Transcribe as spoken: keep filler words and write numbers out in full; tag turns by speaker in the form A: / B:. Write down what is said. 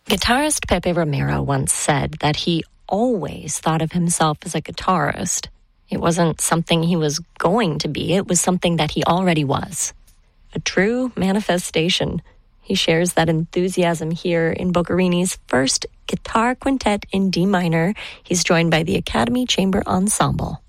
A: Guitarist Pepe Romero once said that he always thought of himself as a guitarist. It wasn't something he was going to be, it was something that he already was. A true manifestation. He shares that enthusiasm here in Boccherini's first guitar quintet in D minor. He's joined by the Academy Chamber Ensemble.